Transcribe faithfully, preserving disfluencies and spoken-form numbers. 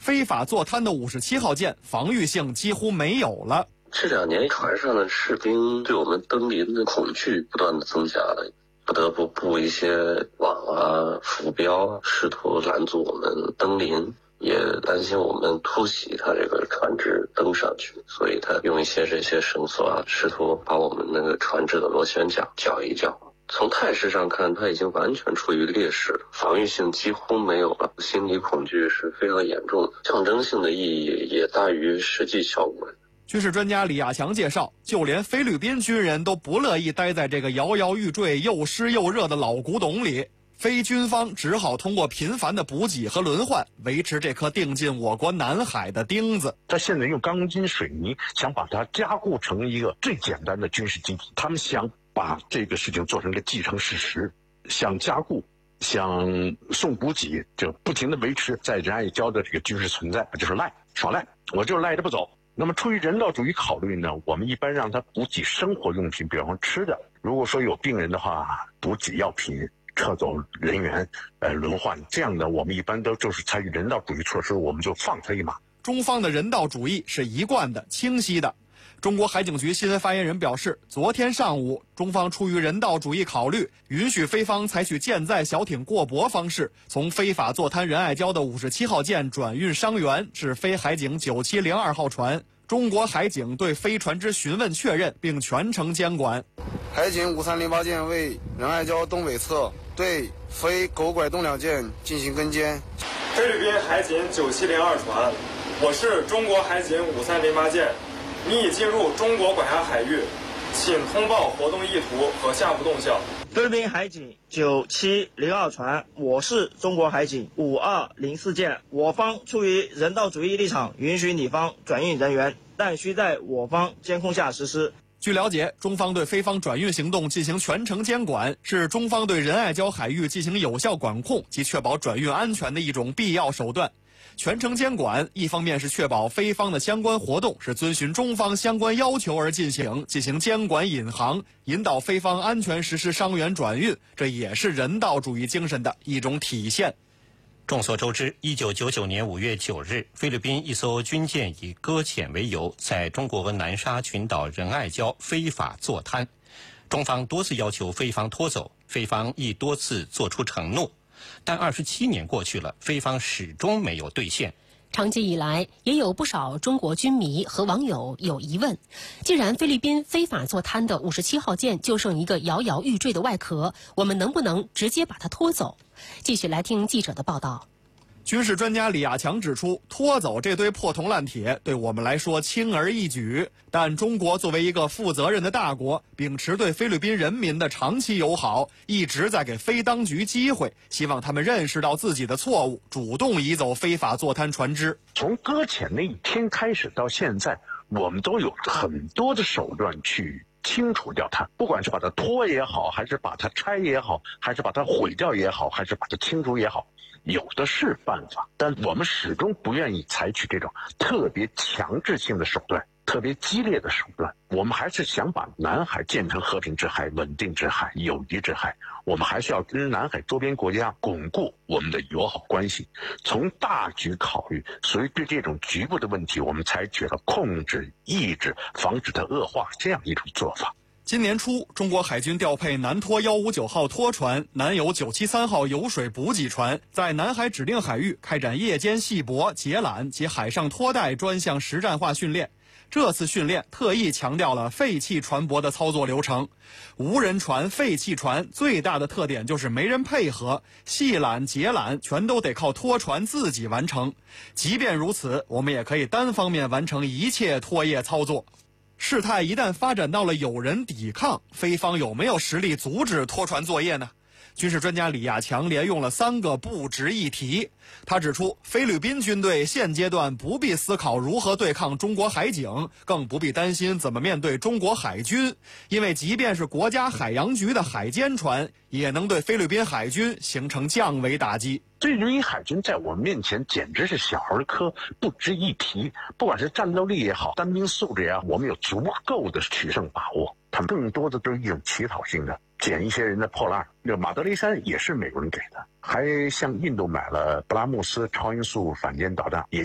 非法坐滩的五十七号舰防御性几乎没有了。 这两年船上的士兵对我们登临的恐惧不断的增加了，不得不布一些网啊、浮标，试图拦阻我们登临，也担心我们突袭他这个船只登上去，所以他用一些这些绳索啊，试图把我们那个船只的螺旋桨搅一搅。从态势上看，他已经完全处于劣势了，防御性几乎没有了，心理恐惧是非常严重的，象征性的意义也大于实际效果。 军事专家李亚强介绍，就连菲律宾军人都不乐意待在这个摇摇欲坠、又湿又热的老古董里，非军方只好通过频繁的补给和轮换，维持这颗钉进我国南海的钉子。 他现在用钢筋水泥想把它加固成一个最简单的军事基地，他们想把这个事情做成一个既成事实，想加固，想送补给，就不停地维持在仁爱礁的这个军事存在，就是赖，耍赖，我就赖着不走。那么出于人道主义考虑呢，我们一般让他补给生活用品，比方说吃的。如果说有病人的话，补给药品，撤走人员，呃，轮换，这样的我们一般都就是采取人道主义措施，我们就放他一马。 中方的人道主义是一贯的、清晰的。中国海警局新闻发言人表示，昨天上午，中方出于人道主义考虑，允许菲方采取舰载小艇过泊方式，从非法坐滩仁爱礁的五十七号舰转运伤员至菲海警九七零二号船。中国海警对菲船只询问确认，并全程监管。 海警五三零八舰为仁爱礁东北侧对菲狗拐洞两舰进行跟监。 菲律宾海警九七零二船，我是中国海警五三零八舰，你已进入中国管辖海域，请通报活动意图和下一步动向。 菲律宾海警九七零二船，我是中国海警五二零四舰，我方出于人道主义立场，允许你方转运人员，但需在我方监控下实施。 据了解，中方对菲方转运行动进行全程监管，是中方对仁爱礁海域进行有效管控及确保转运安全的一种必要手段。全程监管，一方面是确保菲方的相关活动是遵循中方相关要求而进行，进行监管引航，引导菲方安全实施伤员转运，这也是人道主义精神的一种体现。 众所周知，一九九九年五月九日，菲律宾一艘军舰以搁浅为由，在中国南沙群岛仁爱礁非法坐滩，中方多次要求菲方拖走，菲方亦多次作出承诺。但二十七年过去了，菲方始终没有兑现。 长期以来，也有不少中国军迷和网友有疑问：既然菲律宾非法坐滩的五十七号舰就剩一个摇摇欲坠的外壳，我们能不能直接把它拖走？继续来听记者的报道。 军事专家李亚强指出，拖走这堆破铜烂铁对我们来说轻而易举，但中国作为一个负责任的大国，秉持对菲律宾人民的长期友好，一直在给菲当局机会，希望他们认识到自己的错误，主动移走非法坐滩船只。 从搁浅那一天开始到现在，我们都有很多的手段去清除掉它，不管是把它拖也好，还是把它拆也好，还是把它毁掉也好，还是把它清除也好，有的是办法，但我们始终不愿意采取这种特别强制性的手段，特别激烈的手段。我们还是想把南海建成和平之海、稳定之海、友谊之海，我们还是要跟南海周边国家巩固我们的友好关系。从大局考虑，所以对这种局部的问题，我们采取了控制、抑制、防止它恶化这样一种做法。 今年初，中国海军调配南拖一五九号拖船、南友九七三号油水补给船，在南海指定海域开展夜间系泊、截缆及海上拖带专项实战化训练。这次训练特意强调了废弃船舶的操作流程。无人船、废弃船最大的特点就是没人配合，系缆、截缆全都得靠拖船自己完成。即便如此，我们也可以单方面完成一切拖曳操作。事态一旦发展到了有人抵抗，菲方有没有实力阻止拖船作业呢？军事专家李亚强连用了三个不值一提。他指出，菲律宾军队现阶段不必思考如何对抗中国海警，更不必担心怎么面对中国海军，因为即便是国家海洋局的海监船，也能对菲律宾海军形成降维打击。 菲律宾海军在我们面前简直是小儿科，不值一提。不管是战斗力也好，单兵素质也好，我们有足够的取胜把握。他们更多的都是一种乞讨性的，捡一些人的破烂。那马德雷山也是美国人给的，还向印度买了布拉莫斯超音速反舰导弹，也